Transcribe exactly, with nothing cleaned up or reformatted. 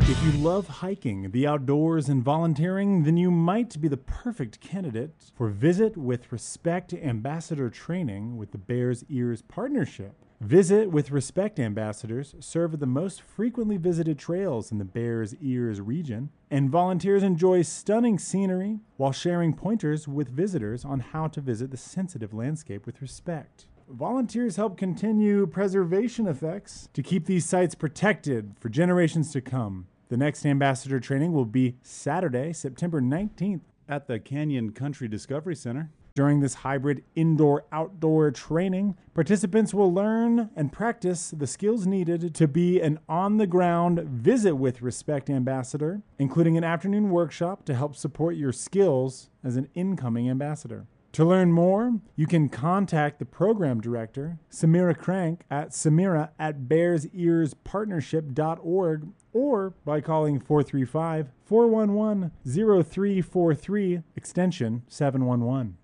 If you love hiking, the outdoors, and volunteering, then you might be the perfect candidate for Visit with Respect Ambassador training with the Bears Ears Partnership. Visit with Respect ambassadors serve the most frequently visited trails in the Bears Ears region, and volunteers enjoy stunning scenery while sharing pointers with visitors on how to visit the sensitive landscape with respect. Volunteers help continue preservation efforts to keep these sites protected for generations to come. The next ambassador training will be Saturday, September nineteenth at the Canyon Country Discovery Center. During this hybrid indoor-outdoor training, participants will learn and practice the skills needed to be an on-the-ground Visit with Respect ambassador, including an afternoon workshop to help support your skills as an incoming ambassador. To learn more, you can contact the program director, Samira Crank, at samira at bears ears partnership dot org or by calling four three five, four one one, zero three four three, extension seven one one.